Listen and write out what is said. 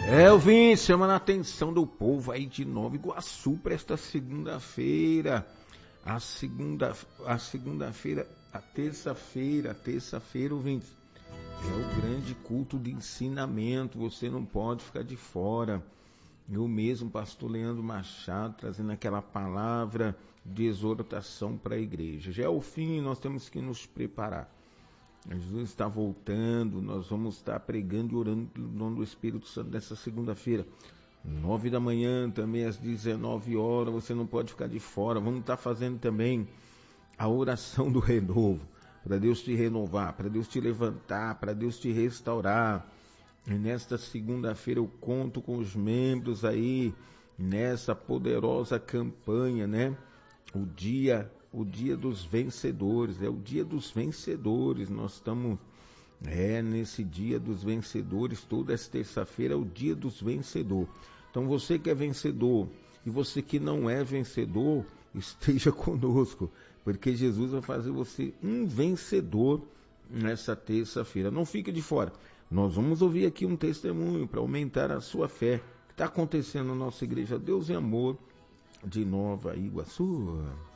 Elvin, chamando a atenção do povo aí de Nova Iguaçu para esta segunda-feira. A terça-feira, ouvintes, é o grande culto de ensinamento, você não pode ficar de fora. Eu mesmo, pastor Leandro Machado, trazendo aquela palavra de exortação para a igreja. Já é o fim, nós temos que nos preparar. Jesus está voltando, nós vamos estar pregando e orando pelo nome do Espírito Santo nessa segunda-feira. 9 da manhã, também às 19 horas, você não pode ficar de fora. Vamos estar fazendo também a oração do renovo, para Deus te renovar, para Deus te levantar, para Deus te restaurar. E nesta segunda-feira eu conto com os membros aí, nessa poderosa campanha, né? O dia dos vencedores, é o dia dos vencedores, nós estamos nesse dia dos vencedores, toda essa terça-feira é o dia dos vencedores. Então você que é vencedor e você que não é vencedor, esteja conosco, porque Jesus vai fazer você um vencedor nessa terça-feira. Não fique de fora, nós vamos ouvir aqui um testemunho para aumentar a sua fé. O que está acontecendo na nossa igreja Deus e Amor de Nova Iguaçu.